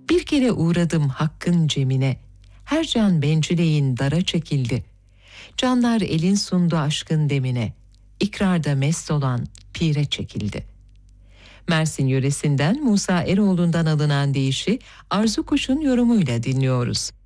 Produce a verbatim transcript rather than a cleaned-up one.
Bir kere uğradım hakkın cemine, her can bencileyin dara çekildi. Canlar elin sundu aşkın demine, ikrarda mest olan pire çekildi. Mersin yöresinden Musa Eroğlu'ndan alınan deyişi Arzu Kuş'un yorumuyla dinliyoruz.